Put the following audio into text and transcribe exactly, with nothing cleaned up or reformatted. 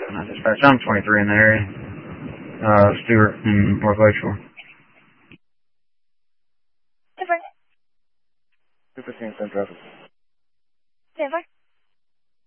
Uh, dispatch, I'm twenty-three in that area. Uh, Stewart in North Lakeshore. Different. two fifteen, same traffic. Different.